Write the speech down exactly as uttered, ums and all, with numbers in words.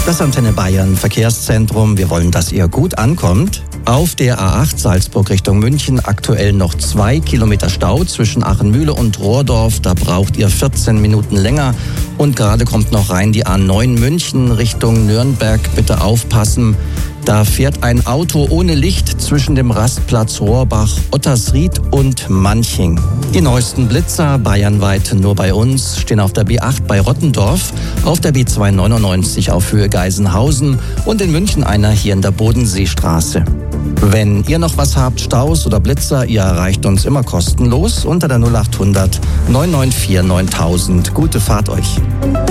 Das Antenne Bayern Verkehrszentrum. Wir wollen, dass ihr gut ankommt. Auf der A acht Salzburg Richtung München aktuell noch zwei Kilometer Stau zwischen Achenmühle und Rohrdorf. Da braucht ihr vierzehn Minuten länger. Und gerade kommt noch rein die A neun München Richtung Nürnberg. Bitte aufpassen. Da fährt ein Auto ohne Licht zwischen dem Rastplatz Rohrbach, Ottersried und Manching. Die neuesten Blitzer bayernweit nur bei uns stehen auf der B acht bei Rottendorf, auf der B zweihundertneunundneunzig auf Höhe Geisenhausen und in München einer hier in der Bodenseestraße. Wenn ihr noch was habt, Staus oder Blitzer, ihr erreicht uns immer kostenlos unter der null acht hundert neun neun vier neuntausend. Gute Fahrt euch.